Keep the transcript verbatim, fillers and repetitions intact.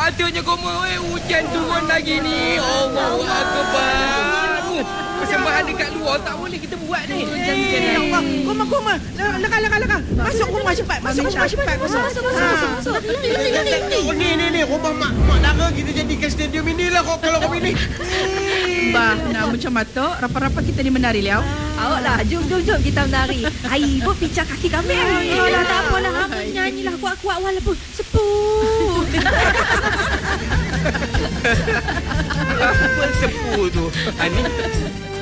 Patutnya koma eh hujan turun lagi ni. Allahu akbar. Persembahan dekat luar tak boleh kita buat ni. Ya Allah. Koma koma. Leka leka leka. Masuk rumah cepat. Masuk rumah cepat. Masuk masuk masuk. Ni ni ni rumah mak mak Lara kita jadikan stadium inilah kau kalau kau pilih. Bah, nak macam mata, rapat-rapat kita ni menari liau. Awak lah, jom jom jom kita menari. Hai, ibu picak kaki kami. Ayolah, tak apalah. Hamba nyanyilah kuat-kuat walaupun sepuh. Apa sepuh tu? Ani